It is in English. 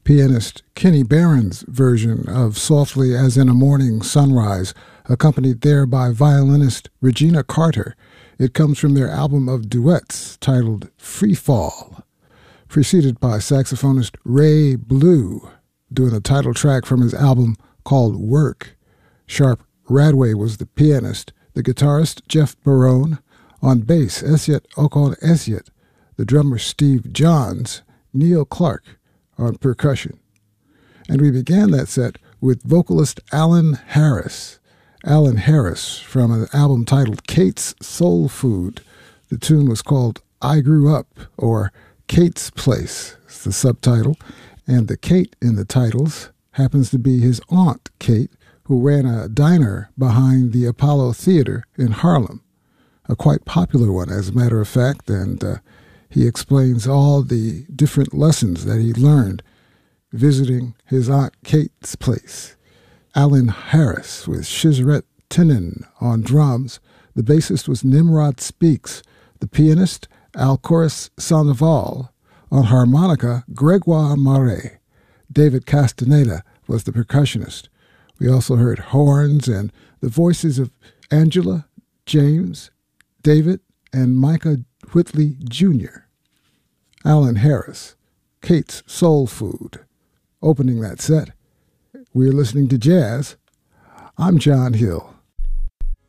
pianist Kenny Barron's version of Softly as in a Morning Sunrise, accompanied there by violinist Regina Carter. It comes from their album of duets titled Free Fall, preceded by saxophonist Ray Blue, doing the title track from his album called Work. Sharp Radway was the pianist, the guitarist Jeff Barone, on bass Esiet Okon Esiet, the drummer Steve Johns, Neil Clark on percussion. And we began that set with vocalist Alan Harris. Alan Harris from an album titled Kate's Soul Food. The tune was called I Grew Up, or Kate's Place is the subtitle, and the Kate in the titles happens to be his aunt, Kate, who ran a diner behind the Apollo Theater in Harlem, a quite popular one, as a matter of fact, and he explains all the different lessons that he learned visiting his Aunt Kate's place. Alan Harris with Shizret Tinin on drums. The bassist was Nimrod Speaks. The pianist, Alcoris Sandoval. On harmonica, Gregoire Marais. David Castaneda was the percussionist. We also heard horns and the voices of Angela, James, David, and Micah Whitley Jr. Alan Harris, Kate's Soul Food. Opening that set, we're listening to jazz. I'm John Hill.